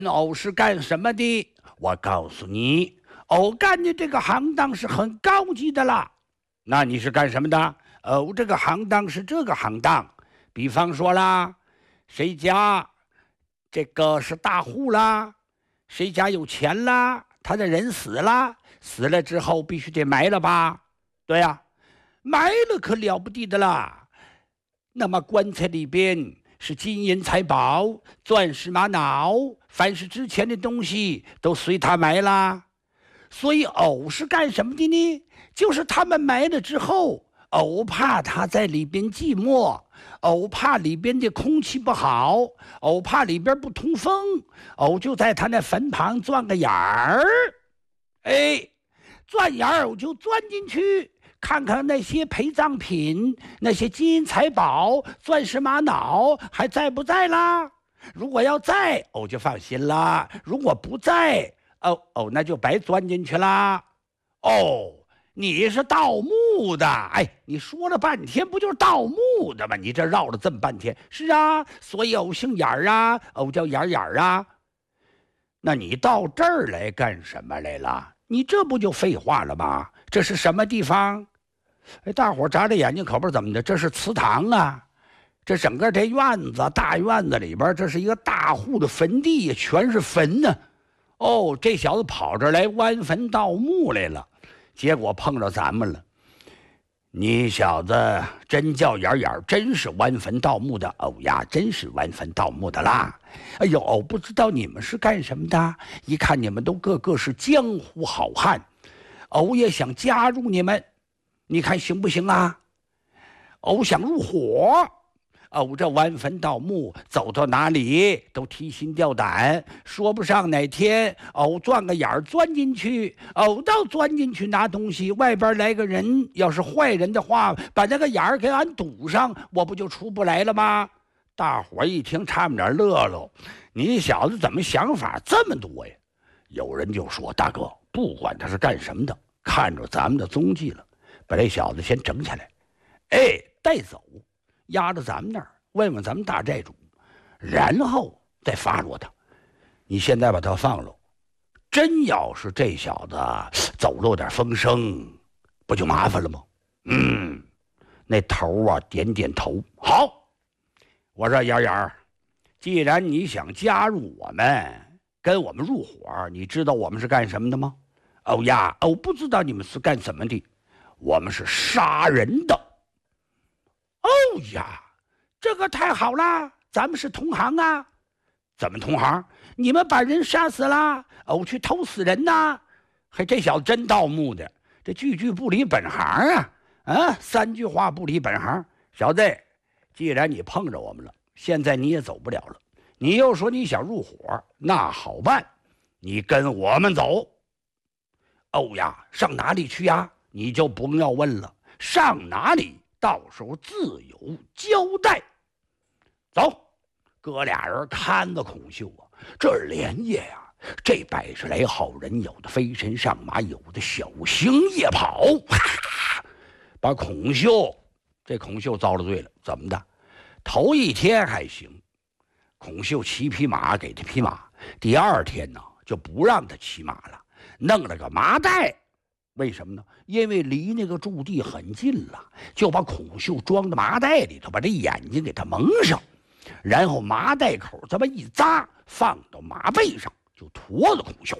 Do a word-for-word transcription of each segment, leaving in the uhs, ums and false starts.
偶是干什么的？我告诉你，偶干的这个行当是很高级的啦。那你是干什么的？偶这个行当是这个行当，比方说啦，谁家这个是大户啦，谁家有钱啦，他的人死了，死了之后必须得埋了吧？对呀、啊，埋了可了不得的啦。那么棺材里边是金银财宝、钻石玛瑙，凡是值钱的东西都随他埋啦。所以偶是干什么的呢？就是他们埋了之后，偶怕他在里边寂寞，偶怕里边的空气不好，偶怕里边不通风，偶就在他那坟旁钻个眼儿。哎，钻眼儿偶就钻进去，看看那些陪葬品，那些金银财宝、钻石玛瑙还在不在啦？如果要在，偶就放心啦；如果不在，哦哦，那就白钻进去啦。哦，你是盗墓的？哎，你说了半天，不就是盗墓的吗？你这绕了这么半天。是啊，所以偶姓眼儿啊，偶叫眼眼儿啊。那你到这儿来干什么来了？你这不就废话了吗？这是什么地方？哎，大伙眨着眼睛，可不是怎么的，这是祠堂啊！这整个这院子，大院子里边，这是一个大户的坟地，全是坟呢。哦，这小子跑这儿来挖坟盗墓来了，结果碰着咱们了。你小子真叫眼眼，真是挖坟盗墓的。哦呀，真是挖坟盗墓的啦。哎呦，哦，不知道你们是干什么的？一看你们都个个是江湖好汉，偶也想加入你们，你看行不行啊？偶想入伙。偶这挖坟盗墓，走到哪里都提心吊胆，说不上哪天偶钻个眼儿钻进去，偶到钻进去拿东西，外边来个人，要是坏人的话，把那个眼儿给俺堵上，我不就出不来了吗？大伙一听，差不点乐喽。你小子怎么想法这么多呀？有人就说：“大哥，不管他是干什么的，看着咱们的踪迹了，把这小子先整起来，哎，带走。”压着咱们那儿，问问咱们大寨主，然后再发落他。你现在把他放了，真要是这小子走漏点风声，不就麻烦了吗？嗯，那头啊点点头，好。我说眼眼，既然你想加入我们，跟我们入伙，你知道我们是干什么的吗？哦呀，哦，不知道你们是干什么的，我们是杀人的。哦呀，这个太好了，咱们是同行啊。怎么同行？你们把人杀死了，哦，去偷死人呐？嘿，这小子真盗墓的，这句句不离本行啊！啊，三句话不离本行。小子，既然你碰着我们了，现在你也走不了了。你又说你想入伙，那好办，你跟我们走。哦呀，上哪里去呀？你就不要问了，上哪里？到时候自有交代。走，哥俩人看着孔秀啊，这连夜呀、啊，这百十来号人，有的飞身上马，有的小行夜跑，哈，把孔秀，这孔秀遭了罪了。怎么的？头一天还行，孔秀骑匹马给他匹马，第二天呢就不让他骑马了，弄了个麻袋。为什么呢？因为离那个驻地很近了，就把孔秀装到麻袋里头，把这眼睛给他蒙上，然后麻袋口这么一扎，放到马背上，就驮着孔秀，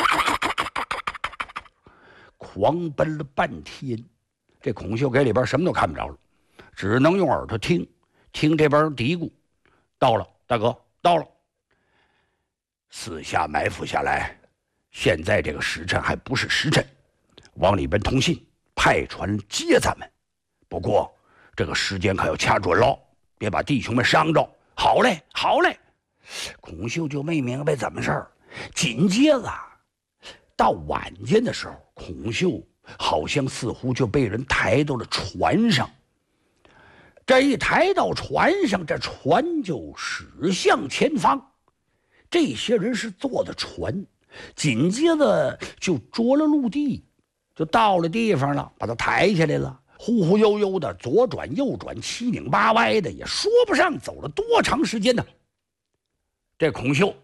狂奔了半天。这孔秀给里边什么都看不着了，只能用耳朵听，听这边嘀咕：“到了，大哥，到了。”四下埋伏下来，现在这个时辰还不是时辰。往里边通信，派船接咱们。不过这个时间可要掐准喽，别把弟兄们伤着。好嘞，好嘞。孔秀就没明白怎么事儿。紧接着到晚间的时候，孔秀好像似乎就被人抬到了船上。这一抬到船上，这船就驶向前方。这些人是坐的船，紧接着就着了陆地。就到了地方了，把他抬下来了，忽忽悠悠的左转右转，七拧八歪的，也说不上走了多长时间呢。这孔秀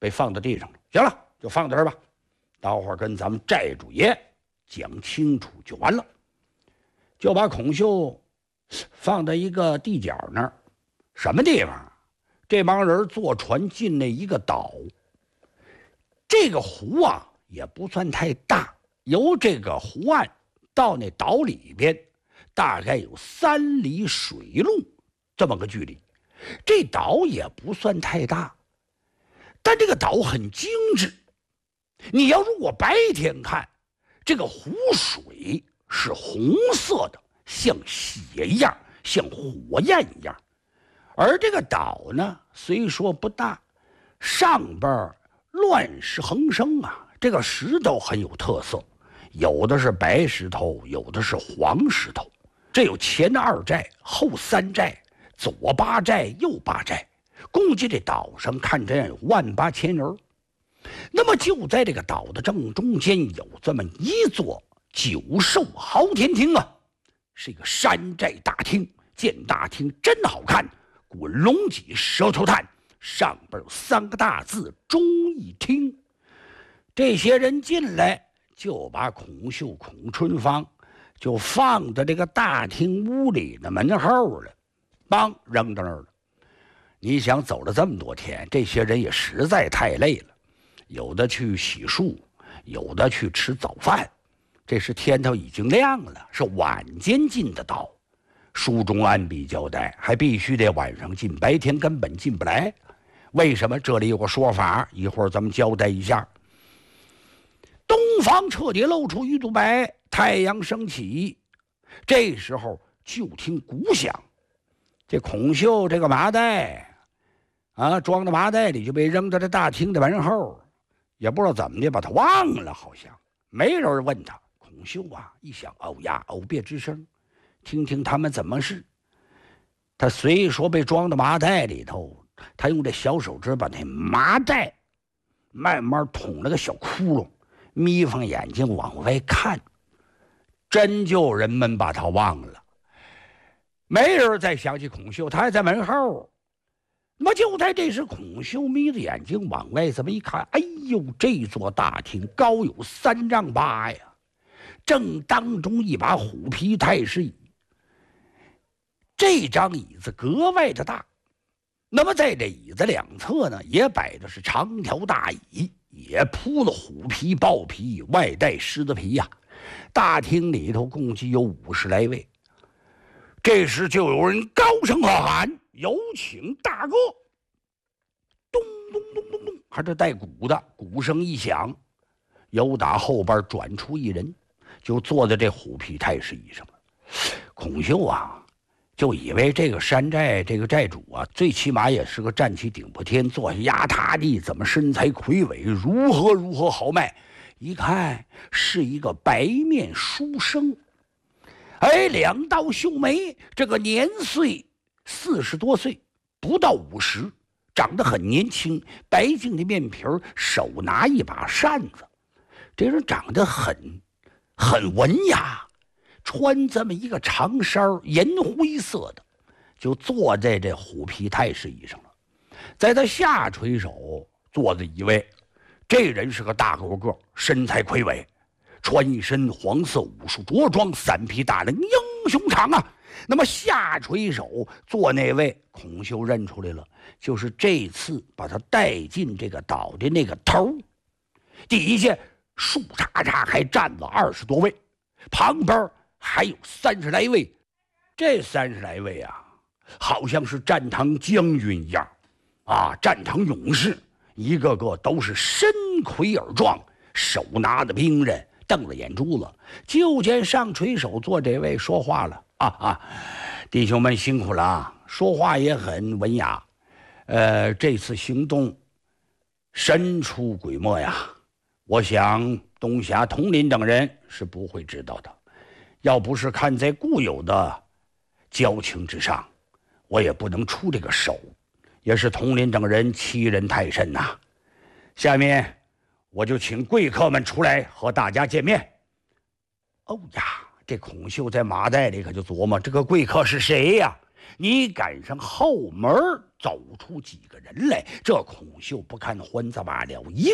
被放到地上了。行了，就放在这儿吧，待会儿跟咱们寨主爷讲清楚就完了。就把孔秀放在一个地角那儿，什么地方？这帮人坐船进那一个岛，这个湖啊也不算太大，由这个湖岸到那岛里边大概有三里水路这么个距离。这岛也不算太大，但这个岛很精致。你要如果白天看，这个湖水是红色的，像血一样，像火焰一样。而这个岛呢，虽说不大，上边乱石横生啊，这个石头很有特色，有的是白石头，有的是黄石头。这有前二寨，后三寨，左八寨，右八寨，共计这岛上看着有万八千人。那么就在这个岛的正中间有这么一座九寿豪田厅啊，是一个山寨大厅。见大厅真好看，滚龙脊蛇头炭，上边有三个大字忠义厅。这些人进来就把孔秀、孔春芳就放在这个大厅屋里的门后了，帮扔到那儿了。你想走了这么多天，这些人也实在太累了，有的去洗漱，有的去吃早饭。这时天头已经亮了，是晚间进的岛。书中按笔交代，还必须得晚上进，白天根本进不来。为什么？这里有个说法，一会儿咱们交代一下。东方彻底露出鱼肚白，太阳升起。这时候就听鼓响，这孔秀这个麻袋啊，装到麻袋里就被扔到这大厅的门后，也不知道怎么的把他忘了，好像没人问他。孔秀啊一想，哦呀，偶别之声，听听他们怎么是。他虽说被装到麻袋里头，他用这小手指把那麻袋慢慢捅了个小窟窿，眯缝眼睛往外看，真就人们把他忘了，没人再想起孔秀，他还在门后。那么就在这时，孔秀眯着眼睛往外这么一看，哎呦，这座大厅高有三丈八呀，正当中一把虎皮太师椅，这张椅子格外的大。那么在这椅子两侧呢，也摆的是长条大椅，也铺了虎皮、豹皮，外带狮子皮呀、啊。大厅里头共计有五十来位。这时就有人高声喝喊：“有请大哥！”咚咚咚咚咚，还是带鼓的，鼓声一响，由打后边转出一人，就坐在这虎皮太师椅上了。孔秀啊，就以为这个山寨这个寨主啊，最起码也是个站起顶破天，坐下压塌地，怎么身材魁伟，如何如何豪迈。一看是一个白面书生，哎，两道秀眉，这个年岁四十多岁，不到五十，长得很年轻，白净的面皮，手拿一把扇子。这人长得很很文雅，穿这么一个长衫，银灰色的，就坐在这虎皮太师椅上了。在他下垂手坐着一位，这人是个大高个，身材魁伟，穿一身黄色武术着装，三匹大梁，英雄场啊。那么下垂手坐那位，孔秀认出来了，就是这次把他带进这个岛的那个头。底下树杈杈还站了二十多位，旁边还有三十来位。这三十来位啊，好像是战场将军一样啊，战场勇士，一个个都是身魁耳壮，手拿着兵刃，瞪着眼珠子。就见上垂手做这位说话了：“啊啊，弟兄们辛苦了啊！”说话也很文雅。呃，这次行动神出鬼没呀，我想东侠、统领等人是不会知道的。要不是看在固有的交情之上，我也不能出这个手。也是统领等人欺人太甚呐、啊。下面我就请贵客们出来和大家见面。哦呀，这孔秀在麻袋里可就琢磨，这个贵客是谁呀？ 你赶上后门走出几个人来，这孔秀不看昏子罢了，一